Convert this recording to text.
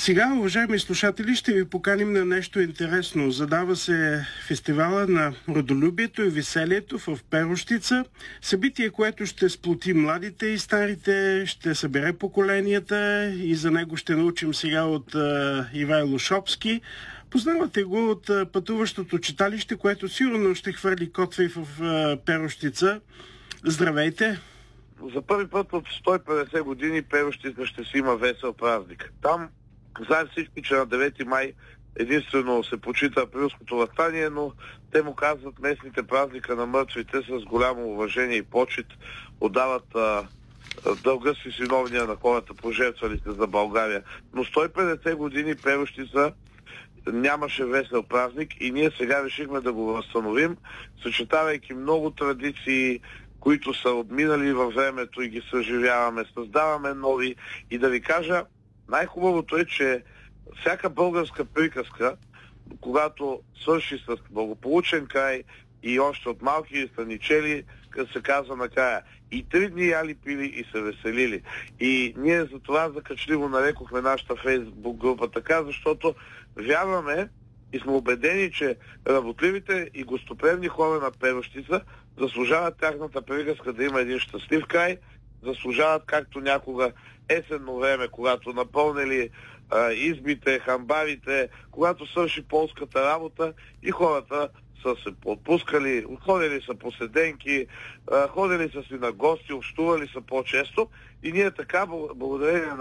Сега, уважаеми слушатели, ще ви поканим на нещо интересно. Задава се фестивала на родолюбието и веселието в Перущица. Събитие, което ще сплоти младите и старите, ще събере поколенията и за него ще научим сега от Ивайло Шопски. Познавате го от пътуващото читалище, което сигурно ще хвърли котва и в Перущица. Здравейте! За първи път от 150 години Перущица ще си има весел празник. Там знаем всички, че на 9 май единствено се почита априлското въстание, но те му казват местните празника на мъртвите с голямо уважение и почит, отдават дълга си синовния на хората, пожертвали се за България. Но 150 години Перущица нямаше весел празник и ние сега решихме да го възстановим, съчетавайки много традиции, които са отминали във времето и ги съживяваме, създаваме нови. И да ви кажа, най-хубавото е, че всяка българска приказка, когато свърши с благополучен край и още от малки станичели, като се казва накрая, и 3 дни яли, пили и се веселили. И ние за това закачливо нарекохме нашата фейсбук група така, защото вярваме и сме убедени, че работливите и гостоприемни хора на Перущица заслужават тяхната приказка да има един щастлив край, заслужават както някога есенно време, когато напълнили избите, хамбарите, когато свърши полската работа и хората са се отпускали, ходили са по седенки, ходили са си на гости, общували са по-често и ние така, благодарение